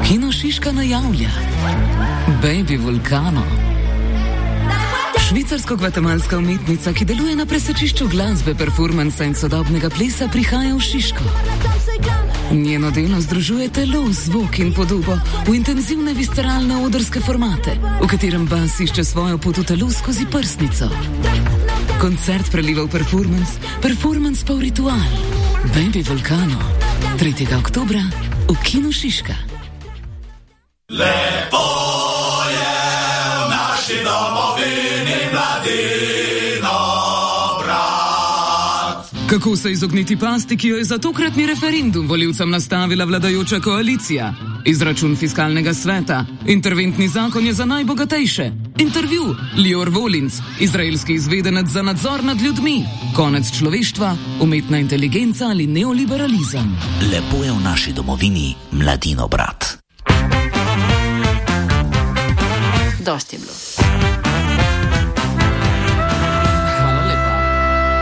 Kino Šiška najavlja Baby Vulcano. Švicarsko-gvatemalska umetnica, ki deluje na presečišču glasbe, performansa in sodobnega plesa, prihaja v Šiško. Njeno delo združuje telo, zvok in podobo v intenzivne visceralne odrske formate, v katerem bas išče svojo pot v telo skozi prsnico. Koncert preliva v performance, performance pa v ritual. Baby Vulcano, 3. oktobra v Kinu Šiška. Lepo je v naši domovini mladino brat. Kako se izogniti pasti, ki jo je za tokratni referendum volivcem nastavila vladajoča koalicija? Izračun fiskalnega sveta, interventni zakon je za najbogatejše, intervju, Lior Volinc, izraelski izvedenec za nadzor nad ljudmi, konec človeštva, umetna inteligenca ali neoliberalizem. Lepo je v naši domovini mladino brat. Dosti je bilo.